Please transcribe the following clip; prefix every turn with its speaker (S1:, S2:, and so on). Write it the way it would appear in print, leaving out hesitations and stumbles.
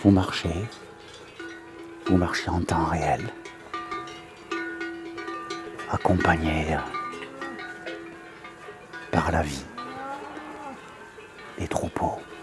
S1: Vous marchez en temps réel, accompagné par la vie, les troupeaux.